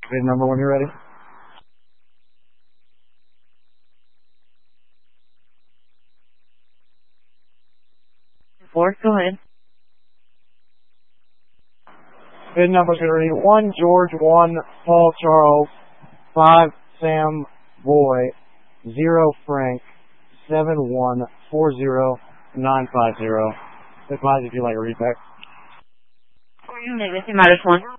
Bid number when you're ready. Four, go ahead. Bid numbers when you're ready. 1 George, 1 Paul Charles, 5 Sam Boy, 0 Frank, 7140950. Advise if you like a repack. Maybe if you minus one.